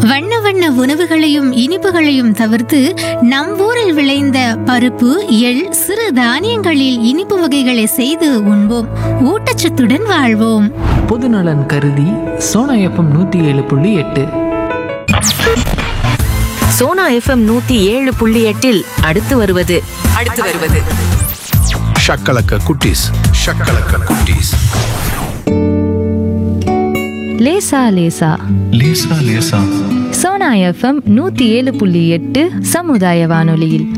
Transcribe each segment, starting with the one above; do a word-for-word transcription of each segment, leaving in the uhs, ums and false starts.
வண்ண வண்ண உணவுகளையும் இனிப்புகளையும் தவிர்த்து நம் ஊரில் விளைந்த பருப்பு, எள், சிறு தானியங்களில் இனிப்பு வகைகளை செய்து உண்போம். ஊட்டச்சத்துடன் வாழ்வோம். பொதுநலன் கருதி சோனா எஃப்எம் நூத்தி ஏழு புள்ளி எட்டு. சோனா எஃப்எம் நூத்தி ஏழு புள்ளி எட்டில் அடுத்து வருவது அடுத்து வருவது ஷக்கலக்க குட்டீஸ். ஷக்கலக்க குட்டீஸ். லேசா லேசா லேசா லேசா. சோனா எஃப்எம் நூத்தி ஏழு புள்ளி எட்டு சமுதாய வானொலியில்.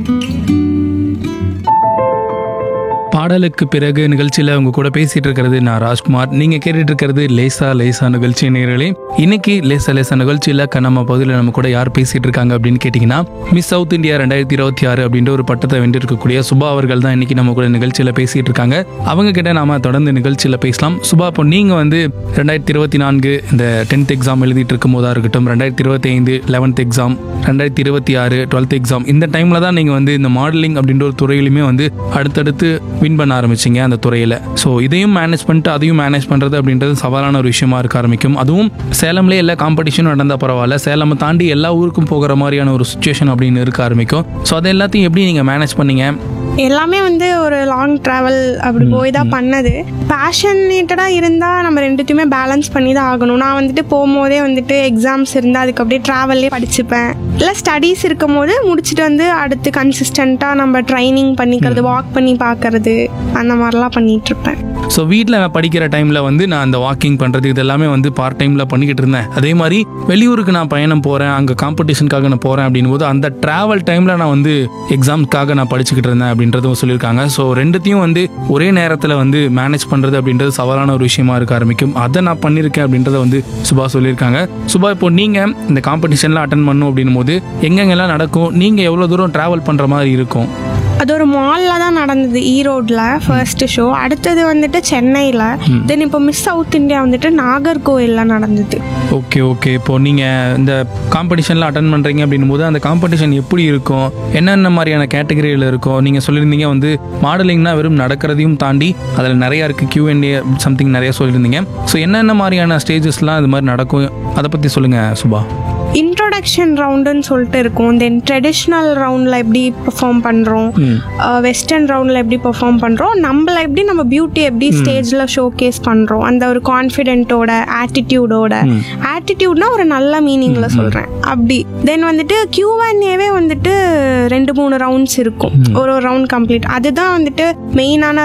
பாடலுக்கு பிறகு நிகழ்ச்சியில் உங்க கூட பேசிட்டு இருக்கிறது நான் ராஜ்குமார். நீங்க கேட்டுட்டு இருக்கிறது லேசா லேசா நிகழ்ச்சி நேயர்களே. இன்னைக்கு லேசா லேசா நிகழ்ச்சியில் நம்ம பகுதியில் நம்ம கூட யார் பேசிட்டு இருக்காங்க அப்படின்னு கேட்டீங்கன்னா, மிஸ் சவுத் இந்தியா ரெண்டாயிரத்தி இருபத்தி ஆறு அப்படின்ற ஒரு பட்டத்தை வென்றிருக்கக்கூடிய சுபா அவர்கள் தான் இன்னைக்கு நம்ம கூட நிகழ்ச்சியில் பேசிட்டு இருக்காங்க. அவங்க கிட்ட நாம தொடர்ந்து நிகழ்ச்சியில் பேசலாம். சுபா, இப்போ நீங்க வந்து ரெண்டாயிரத்தி இருபத்தி நான்கு இந்த டென்த் எக்ஸாம் எழுதிட்டு இருக்கும் போதா இருக்கட்டும், ரெண்டாயிரத்தி இருபத்தி ஐந்து லெவன்த் எக்ஸாம், ரெண்டாயிரத்தி இருபத்தி ஆறு டுவெல்த் எக்ஸாம், இந்த டைம்ல தான் நீங்க வந்து இந்த மாடலிங் அப்படின்ற ஒரு துறையிலுமே வந்து அடுத்தடுத்து வின் பண்ண ஆரம்பிச்சிங்க அந்த துறையில். ஸோ இதையும் மேனேஜ் பண்ணிட்டு அதையும் மேனேஜ் பண்ணுறது அப்படின்றது சவாலான ஒரு விஷயமா இருக்க ஆரம்பிக்கும். அதுவும் சேலம்லேயே எல்லா காம்படிஷனும் நடந்தால் பரவாயில்ல, சேலம் தாண்டி எல்லா ஊருக்கும் போகிற மாதிரியான ஒரு சுச்சுவேஷன் அப்படின்னு இருக்க ஆரம்பிக்கும். ஸோ அதை எல்லாத்தையும் எப்படி நீங்கள் மேனேஜ் பண்ணீங்க? எல்லாமே வந்து ஒரு லாங் ட்ராவல் அப்படி போய் தான் பண்ணது. பேஷனேட்டடாக இருந்தால் நம்ம ரெண்டுத்தையுமே பேலன்ஸ் பண்ணி தான் ஆகணும். நான் வந்துட்டு போகும்போதே வந்துட்டு எக்ஸாம்ஸ் இருந்தால் அதுக்கு அப்படியே ட்ராவல்லே படிச்சுப்பேன். இல்லை ஸ்டடீஸ் இருக்கும் போது முடிச்சுட்டு வந்து அடுத்து கன்சிஸ்டண்ட்டாக நம்ம ட்ரைனிங் பண்ணிக்கிறது, வாக் பண்ணி பார்க்கறது, அந்த மாதிரிலாம் பண்ணிகிட்ருப்பேன். ஸோ வீட்டில் நான் படிக்கிற டைமில் வந்து நான் அந்த வாக்கிங் பண்ணுறது இது எல்லாமே வந்து பார்ட் டைமில் பண்ணிக்கிட்டு இருந்தேன். அதே மாதிரி வெளியூருக்கு நான் பயணம் போகிறேன், அங்கே காம்படிஷனுக்காக நான் போகிறேன் அப்படின் போது அந்த ட்ராவல் டைமில் நான் வந்து எக்ஸாம்ஸ்க்காக நான் படிச்சுக்கிட்டு இருந்தேன் அப்படின்றதும் சொல்லியிருக்காங்க. ஸோ ரெண்டுத்தையும் வந்து ஒரே நேரத்தில் வந்து மேனேஜ் பண்ணுறது அப்படின்றது சவாலான ஒரு விஷயமா இருக்க ஆரம்பிக்கும். அதை நான் பண்ணியிருக்கேன் அப்படின்றத வந்து சுபா சொல்லியிருக்காங்க. சுபா, இப்போ நீங்கள் இந்த காம்படிஷன்லாம் அட்டன் பண்ணணும் அப்படின்னும் போது எங்கெங்கெல்லாம் நடக்கும், நீங்கள் எவ்வளோ தூரம் ட்ராவல் பண்ணுற மாதிரி இருக்கும்? அது ஒரு மாலில் தான் நடந்தது, ஈரோடில் ஃபர்ஸ்ட் ஷோ. அடுத்தது வந்துட்டு சென்னையில். தென் இப்போ மிஸ் சவுத் இந்தியா வந்துட்டு நாகர்கோவிலில் நடந்தது. ஓகே ஓகே இப்போ நீங்கள் இந்த காம்படிஷனில் அட்டன் பண்ணுறீங்க அப்படின்னும் போது அந்த காம்படிஷன் எப்படி இருக்கும், என்னென்ன மாதிரியான கேட்டகரியில் இருக்கும்? நீங்கள் சொல்லியிருந்தீங்க வந்து மாடலிங்னா வெறும் நடக்கிறதையும் தாண்டி அதில் நிறையா இருக்குது, கியூ அண்ட் ஏ சம்திங் நிறையா சொல்லியிருந்தீங்க. ஸோ என்னென்ன மாதிரியான ஸ்டேஜஸ்லாம் இது மாதிரி நடக்கும், அதை பற்றி சொல்லுங்கள் சுபா. இன்ட்ரோடக்ஷன் ரவுண்டுன்னு சொல்லிட்டு இருக்கும். தென் ட்ரெடிஷ்னல் ரவுண்டில் எப்படி பெர்ஃபார்ம் பண்ணுறோம், வெஸ்டர்ன் ரவுண்டில் எப்படி பெர்ஃபார்ம் பண்ணுறோம், நம்மளை எப்படி நம்ம பியூட்டி எப்படி ஸ்டேஜில் ஷோ கேஸ் பண்ணுறோம், அந்த ஒரு கான்ஃபிடென்ட்டோட ஆட்டிடியூடோட. ஆட்டிடியூட்னா ஒரு நல்ல மீனிங்கில் சொல்கிறேன் அப்படி. தென் வந்துட்டு கியூ அண்ட் ஏவே வந்துட்டு ரெண்டு மூணு ரவுண்ட்ஸ் இருக்கும், ஒரு ஒரு ரவுண்ட் கம்ப்ளீட். அதுதான் வந்துட்டு மெயினான